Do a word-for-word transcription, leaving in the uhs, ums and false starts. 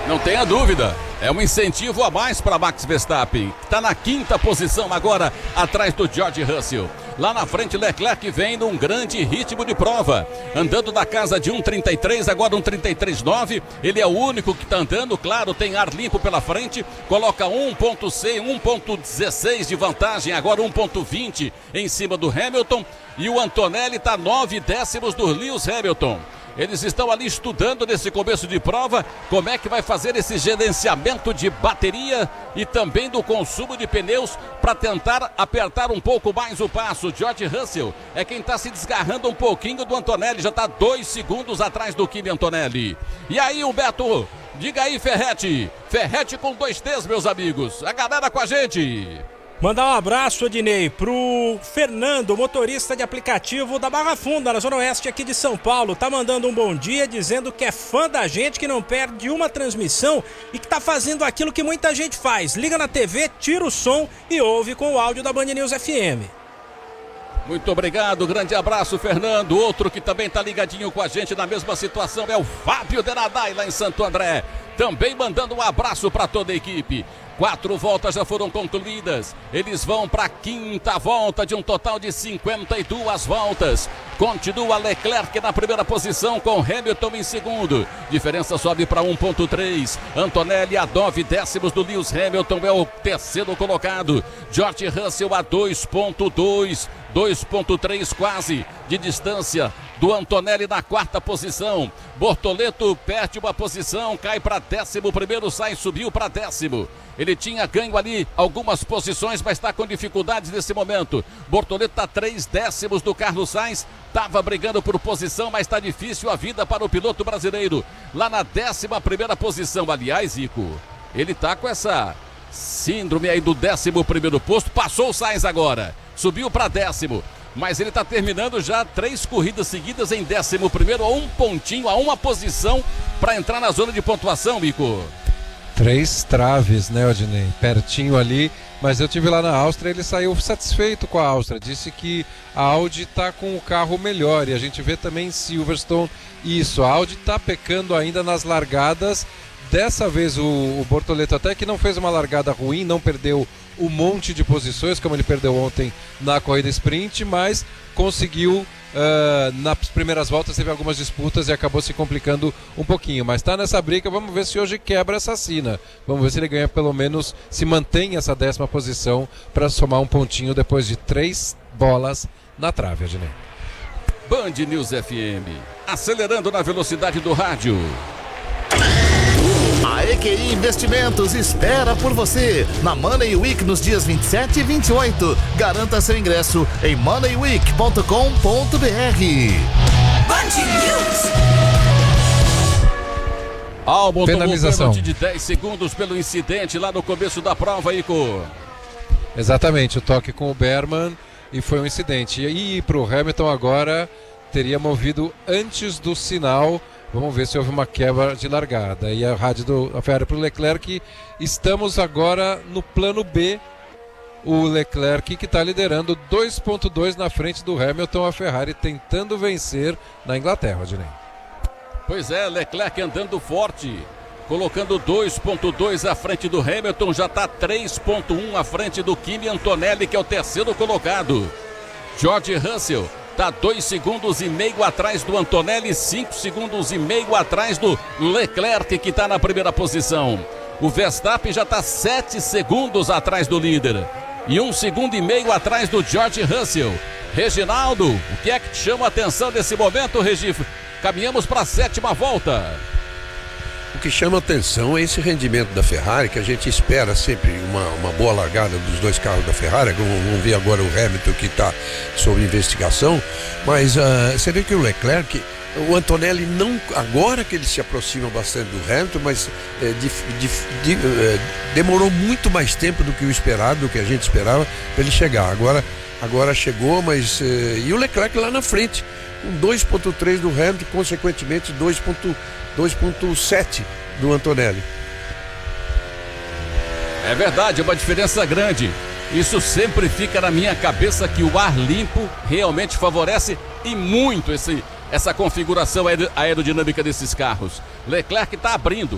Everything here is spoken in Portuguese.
Não tenha dúvida, é um incentivo a mais para Max Verstappen, que está na quinta posição agora, atrás do George Russell. Lá na frente, Leclerc vem num grande ritmo de prova, andando da casa de um trinta e três, agora um trinta e três nove. Ele é o único que está andando, claro, tem ar limpo pela frente, coloca um ponto seis, um ponto dezesseis de vantagem, agora um ponto vinte em cima do Hamilton. E o Antonelli está nove décimos do Lewis Hamilton. Eles estão ali estudando nesse começo de prova como é que vai fazer esse gerenciamento de bateria e também do consumo de pneus para tentar apertar um pouco mais o passo. George Russell é quem está se desgarrando um pouquinho do Antonelli, já está dois segundos atrás do Kimi Antonelli. E aí, Humberto, diga aí, Ferretti. Ferretti com dois T's, meus amigos. A galera com a gente. Mandar um abraço, Odinei, pro Fernando, motorista de aplicativo da Barra Funda, na Zona Oeste aqui de São Paulo. Tá mandando um bom dia, dizendo que é fã da gente, que não perde uma transmissão e que tá fazendo aquilo que muita gente faz. Liga na T V, tira o som e ouve com o áudio da Band News F M. Muito obrigado, grande abraço, Fernando. Outro que também tá ligadinho com a gente na mesma situação é o Fábio Denadai, lá em Santo André. Também mandando um abraço para toda a equipe. Quatro voltas já foram concluídas. Eles vão para a quinta volta de um total de cinquenta e duas voltas. Continua Leclerc na primeira posição com Hamilton em segundo. Diferença sobe para um ponto três. Antonelli a nove décimos do Lewis Hamilton é o terceiro colocado. George Russell a dois ponto dois. dois ponto três quase de distância do Antonelli na quarta posição. Bortoleto perde uma posição, cai para décimo primeiro, sai, subiu para décimo. Ele tinha ganho ali algumas posições, mas está com dificuldades nesse momento. Bortoleto está três décimos do Carlos Sainz, estava brigando por posição, mas está difícil a vida para o piloto brasileiro. Lá na décima primeira posição, aliás, Ico, ele está com essa síndrome aí do décimo primeiro posto, passou o Sainz agora, subiu para décimo. Mas ele está terminando já três corridas seguidas em décimo primeiro, a um pontinho, a uma posição para entrar na zona de pontuação, Mico. Três traves, né, Odinei? Pertinho ali, mas eu tive lá na Áustria, ele saiu satisfeito com a Áustria, disse que a Audi está com o carro melhor, e a gente vê também em Silverstone isso, a Audi está pecando ainda nas largadas. Dessa vez o, o Bortoleto até que não fez uma largada ruim, não perdeu um monte de posições como ele perdeu ontem na corrida sprint, mas conseguiu, uh, nas primeiras voltas teve algumas disputas e acabou se complicando um pouquinho, mas está nessa briga, vamos ver se hoje quebra essa sina, vamos ver se ele ganha pelo menos, se mantém essa décima posição para somar um pontinho depois de três bolas na trave, Adnei. Band News F M, acelerando na velocidade do rádio. A E Q I Investimentos espera por você na Money Week nos dias vinte e sete e vinte e oito. Garanta seu ingresso em money week ponto com ponto b r. Albon penalização tomou de dez segundos pelo incidente lá no começo da prova, Ico. Exatamente, o toque com o Berman e foi um incidente. E para o Hamilton agora teria movido antes do sinal. Vamos ver se houve uma quebra de largada. E a rádio do a Ferrari para o Leclerc. Estamos agora no plano B. O Leclerc que está liderando dois ponto dois na frente do Hamilton. A Ferrari tentando vencer na Inglaterra, Adnei. Pois é, Leclerc andando forte. Colocando dois ponto dois à frente do Hamilton. Já está três ponto um à frente do Kimi Antonelli, que é o terceiro colocado. George Russell está dois segundos e meio atrás do Antonelli, cinco segundos e meio atrás do Leclerc, que está na primeira posição. O Verstappen já está sete segundos atrás do líder e um segundo e meio atrás do George Russell. Reginaldo, o que é que te chama a atenção nesse momento, Regi? Caminhamos para a sétima volta. O que chama atenção é esse rendimento da Ferrari, que a gente espera sempre uma, uma boa largada dos dois carros da Ferrari. Vamos ver agora o Hamilton, que está sob investigação, mas uh, você vê que o Leclerc, o Antonelli não, agora que ele se aproxima bastante do Hamilton, mas é, de, de, de, é, demorou muito mais tempo do que o esperado, do que a gente esperava para ele chegar. Agora, agora chegou, mas é, e o Leclerc lá na frente, com dois ponto três do Hamilton, consequentemente dois ponto sete do Antonelli. É verdade, é uma diferença grande. Isso sempre fica na minha cabeça, que o ar limpo realmente favorece e muito esse, essa configuração aerodinâmica desses carros. Leclerc está abrindo.